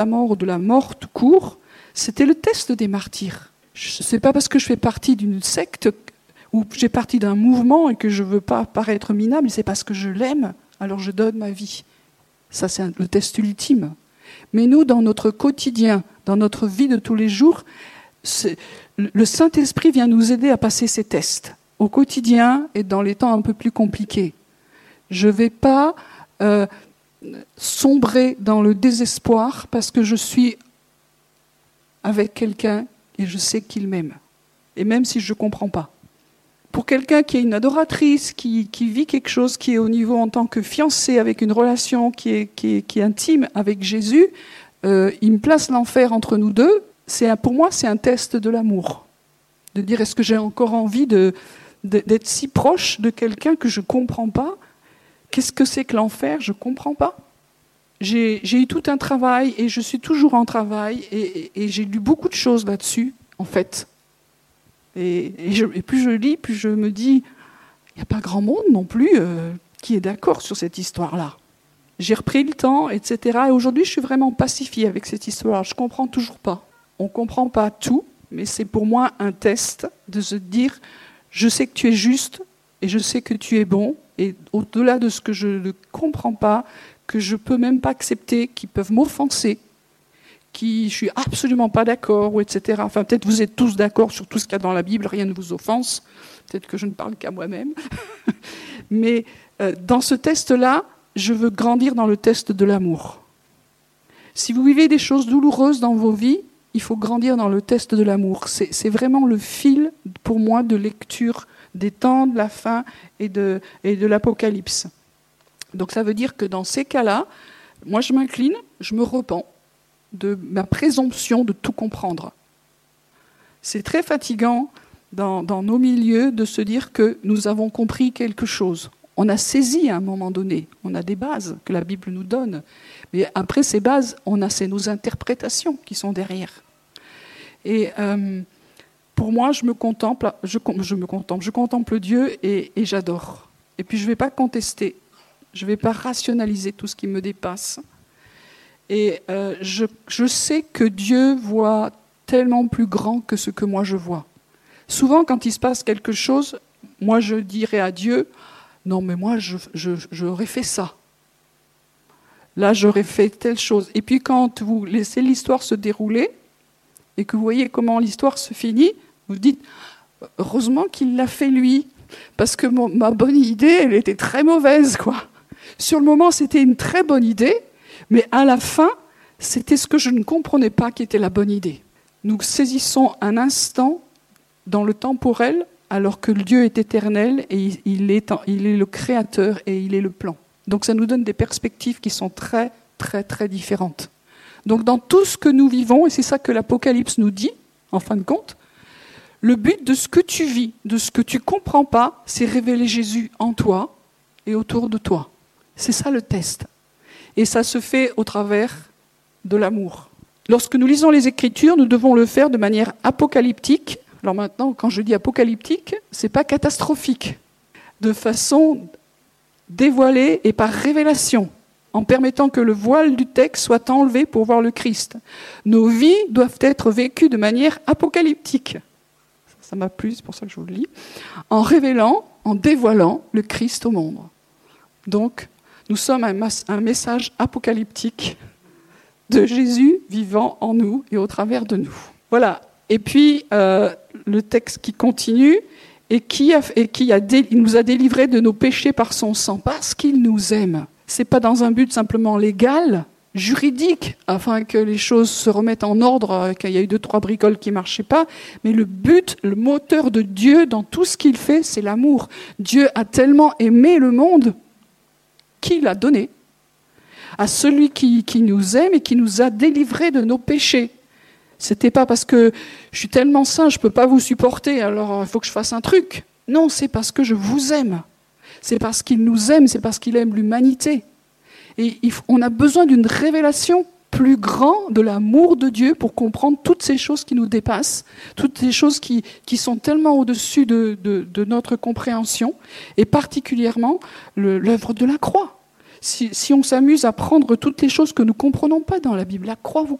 la mort ou de la mort tout court, c'était le test des martyrs. Ce n'est pas parce que je fais partie d'une secte ou j'ai partie d'un mouvement et que je ne veux pas paraître minable, c'est parce que je l'aime, alors je donne ma vie. Ça, c'est le test ultime. Mais nous, dans notre quotidien, dans notre vie de tous les jours, le Saint-Esprit vient nous aider à passer ces tests au quotidien et dans les temps un peu plus compliqués. Je ne vais pas sombrer dans le désespoir parce que je suis avec quelqu'un et je sais qu'il m'aime. Et même si je ne comprends pas. Pour quelqu'un qui est une adoratrice, qui vit quelque chose qui est au niveau en tant que fiancé, avec une relation qui est intime avec Jésus, il me place l'enfer entre nous deux. Pour moi, c'est un test de l'amour. De dire, est-ce que j'ai encore envie d'être si proche de quelqu'un que je ne comprends pas? Qu'est-ce que c'est que l'enfer? Je ne comprends pas. J'ai eu tout un travail et je suis toujours en travail et j'ai lu beaucoup de choses là-dessus, en fait. Et plus je lis, plus je me dis, il n'y a pas grand monde non plus qui est d'accord sur cette histoire-là. J'ai repris le temps, etc. Et aujourd'hui, je suis vraiment pacifiée avec cette histoire. Je ne comprends toujours pas. On ne comprend pas tout, mais c'est pour moi un test de se dire, je sais que tu es juste et je sais que tu es bon. Et au-delà de ce que je ne comprends pas, que je ne peux même pas accepter, qui peuvent m'offenser, qui je suis absolument pas d'accord, ou etc. Enfin, peut-être vous êtes tous d'accord sur tout ce qu'il y a dans la Bible, rien ne vous offense. Peut-être que je ne parle qu'à moi-même. Mais dans ce test-là, je veux grandir dans le test de l'amour. Si vous vivez des choses douloureuses dans vos vies, il faut grandir dans le test de l'amour. C'est vraiment le fil, pour moi, de lecture des temps de la fin et de l'Apocalypse. Donc ça veut dire que dans ces cas-là, moi je m'incline, je me repens de ma présomption de tout comprendre. C'est très fatigant dans nos milieux de se dire que nous avons compris quelque chose. On a saisi à un moment donné, on a des bases que la Bible nous donne, mais après ces bases, c'est nos interprétations qui sont derrière. Et pour moi, je contemple Dieu et j'adore. Et puis je ne vais pas contester, je ne vais pas rationaliser tout ce qui me dépasse. Et je sais que Dieu voit tellement plus grand que ce que moi je vois. Souvent, quand il se passe quelque chose, moi je dirais à Dieu, non mais moi j'aurais fait ça. Là j'aurais fait telle chose. Et puis quand vous laissez l'histoire se dérouler, et que vous voyez comment l'histoire se finit, vous dites, heureusement qu'il l'a fait lui, parce que ma bonne idée, elle était très mauvaise, quoi. Sur le moment, c'était une très bonne idée, mais à la fin, c'était ce que je ne comprenais pas qui était la bonne idée. Nous saisissons un instant dans le temporel, alors que Dieu est éternel, et il est le créateur, et il est le plan. Donc ça nous donne des perspectives qui sont très, très, très différentes. Donc dans tout ce que nous vivons, et c'est ça que l'Apocalypse nous dit, en fin de compte, le but de ce que tu vis, de ce que tu ne comprends pas, c'est révéler Jésus en toi et autour de toi. C'est ça le test. Et ça se fait au travers de l'amour. Lorsque nous lisons les Écritures, nous devons le faire de manière apocalyptique. Alors maintenant, quand je dis apocalyptique, ce n'est pas catastrophique. De façon dévoilée et par révélation, en permettant que le voile du texte soit enlevé pour voir le Christ. Nos vies doivent être vécues de manière apocalyptique. Ça m'a plu, c'est pour ça que je vous le lis. En révélant, en dévoilant le Christ au monde. Donc, nous sommes un message apocalyptique de Jésus vivant en nous et au travers de nous. Voilà. Et puis, le texte qui continue, il nous a délivrés de nos péchés par son sang, parce qu'il nous aime. Ce n'est pas dans un but simplement légal, juridique, afin que les choses se remettent en ordre, qu'il y a eu 2-3 bricoles qui ne marchaient pas, mais le but, le moteur de Dieu dans tout ce qu'il fait, c'est l'amour. Dieu a tellement aimé le monde qu'il a donné à celui qui nous aime et qui nous a délivrés de nos péchés. C'était pas parce que je suis tellement saint, je ne peux pas vous supporter, alors il faut que je fasse un truc. Non, c'est parce que je vous aime. C'est parce qu'il nous aime, c'est parce qu'il aime l'humanité. Et on a besoin d'une révélation plus grande de l'amour de Dieu pour comprendre toutes ces choses qui nous dépassent, toutes ces choses qui sont tellement au-dessus de notre compréhension, et particulièrement l'œuvre de la croix. si on s'amuse à prendre toutes les choses que nous ne comprenons pas dans la Bible, la croix, vous